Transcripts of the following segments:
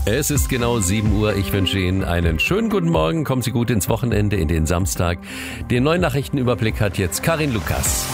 Es ist genau 7 Uhr. Ich wünsche Ihnen einen schönen guten Morgen. Kommen Sie gut ins Wochenende, in den Samstag. Den neuen Nachrichtenüberblick hat jetzt Karin Lukas.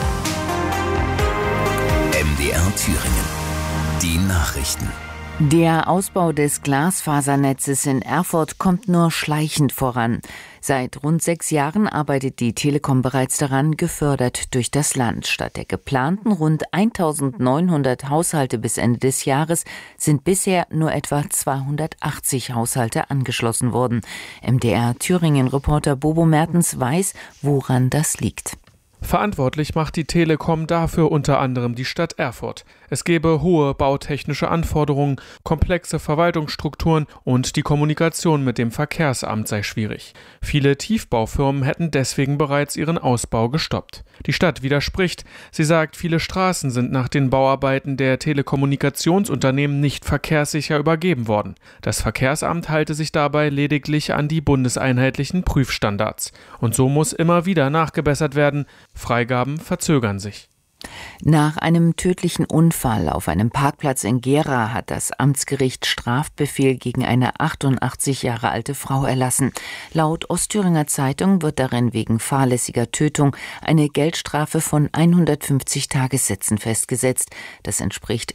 MDR Thüringen. Die Nachrichten. Der Ausbau des Glasfasernetzes in Erfurt kommt nur schleichend voran. Seit rund 6 Jahren arbeitet die Telekom bereits daran, gefördert durch das Land. Statt der geplanten rund 1900 Haushalte bis Ende des Jahres sind bisher nur etwa 280 Haushalte angeschlossen worden. MDR Thüringen-Reporter Bobo Mertens weiß, woran das liegt. Verantwortlich macht die Telekom dafür unter anderem die Stadt Erfurt. Es gebe hohe bautechnische Anforderungen, komplexe Verwaltungsstrukturen und die Kommunikation mit dem Verkehrsamt sei schwierig. Viele Tiefbaufirmen hätten deswegen bereits ihren Ausbau gestoppt. Die Stadt widerspricht. Sie sagt, viele Straßen sind nach den Bauarbeiten der Telekommunikationsunternehmen nicht verkehrssicher übergeben worden. Das Verkehrsamt halte sich dabei lediglich an die bundeseinheitlichen Prüfstandards. Und so muss immer wieder nachgebessert werden. Freigaben verzögern sich. Nach einem tödlichen Unfall auf einem Parkplatz in Gera hat das Amtsgericht Strafbefehl gegen eine 88 Jahre alte Frau erlassen. Laut Ostthüringer Zeitung wird darin wegen fahrlässiger Tötung eine Geldstrafe von 150 Tagessätzen festgesetzt. Das entspricht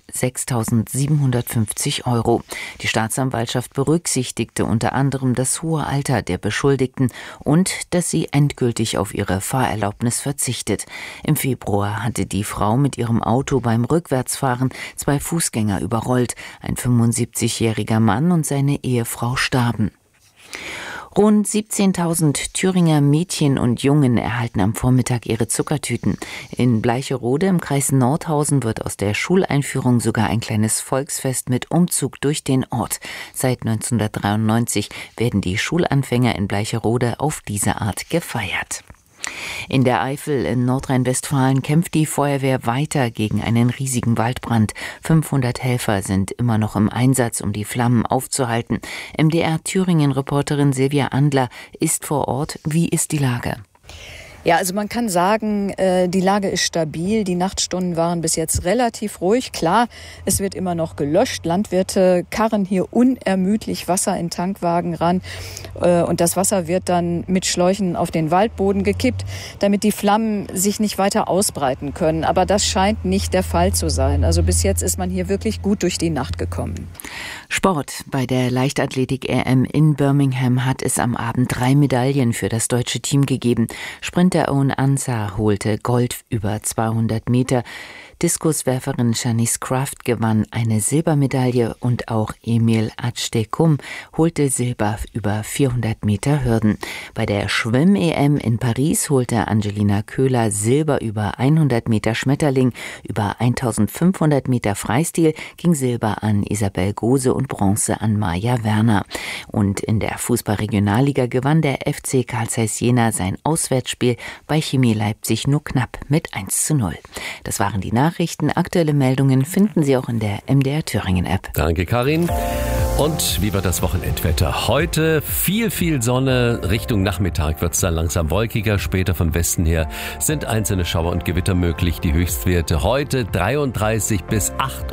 6.750 €. Die Staatsanwaltschaft berücksichtigte unter anderem das hohe Alter der Beschuldigten und dass sie endgültig auf ihre Fahrerlaubnis verzichtet. Im Februar hatte die Frau mit ihrem Auto beim Rückwärtsfahren 2 Fußgänger überrollt. Ein 75-jähriger Mann und seine Ehefrau starben. Rund 17.000 Thüringer Mädchen und Jungen erhalten am Vormittag ihre Zuckertüten. In Bleicherode im Kreis Nordhausen wird aus der Schuleinführung sogar ein kleines Volksfest mit Umzug durch den Ort. Seit 1993 werden die Schulanfänger in Bleicherode auf diese Art gefeiert. In der Eifel in Nordrhein-Westfalen kämpft die Feuerwehr weiter gegen einen riesigen Waldbrand. 500 Helfer sind immer noch im Einsatz, um die Flammen aufzuhalten. MDR Thüringen-Reporterin Silvia Andler ist vor Ort. Wie ist die Lage? Ja, also man kann sagen, die Lage ist stabil. Die Nachtstunden waren bis jetzt relativ ruhig. Klar, es wird immer noch gelöscht. Landwirte karren hier unermüdlich Wasser in Tankwagen ran. Und das Wasser wird dann mit Schläuchen auf den Waldboden gekippt, damit die Flammen sich nicht weiter ausbreiten können. Aber das scheint nicht der Fall zu sein. Also bis jetzt ist man hier wirklich gut durch die Nacht gekommen. Sport. Bei der Leichtathletik-EM in Birmingham hat es am Abend 3 Medaillen für das deutsche Team gegeben. Sprinter Owen Ansah holte Gold über 200 Meter. Diskuswerferin Shanice Kraft gewann eine Silbermedaille und auch Emil Achtekum holte Silber über 400 Meter Hürden. Bei der Schwimm-EM in Paris holte Angelina Köhler Silber über 100 Meter Schmetterling, über 1500 Meter Freistil ging Silber an Isabel Gose und Bronze an Maja Werner. Und in der Fußball-Regionalliga gewann der FC Carl Zeiss Jena sein Auswärtsspiel bei Chemie Leipzig nur knapp mit 1:0. Das waren die Nachrichten. Aktuelle Meldungen finden Sie auch in der MDR Thüringen App. Danke, Karin. Und wie wird das Wochenendwetter? Heute viel Sonne. Richtung Nachmittag wird es dann langsam wolkiger. Später vom Westen her sind einzelne Schauer und Gewitter möglich. Die Höchstwerte heute 33 bis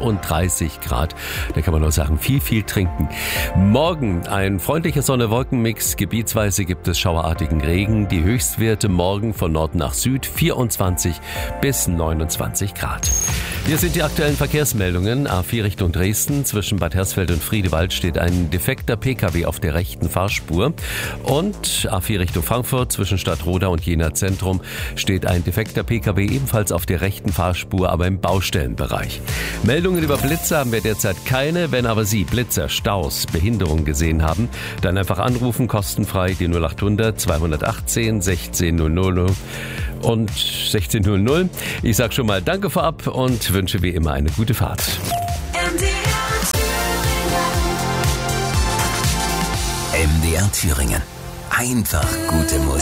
38 Grad. Da kann man nur sagen, viel trinken. Morgen ein freundlicher Sonne-Wolken-Mix. Gebietsweise gibt es schauerartigen Regen. Die Höchstwerte morgen von Nord nach Süd 24 bis 29 Grad. Hier sind die aktuellen Verkehrsmeldungen. A4 Richtung Dresden zwischen Bad Hersfeld und Friedewald steht ein defekter Pkw auf der rechten Fahrspur. Und A4 Richtung Frankfurt zwischen Stadtroda und Jena Zentrum steht ein defekter Pkw ebenfalls auf der rechten Fahrspur, aber im Baustellenbereich. Meldungen über Blitze haben wir derzeit keine. Wenn aber Sie Blitzer, Staus, Behinderungen gesehen haben, dann einfach anrufen, kostenfrei die 0800 218 1600 und 1600. Ich sage schon mal Danke vorab und wünsche wie immer eine gute Fahrt. MDR Thüringen. Einfach gute Musik.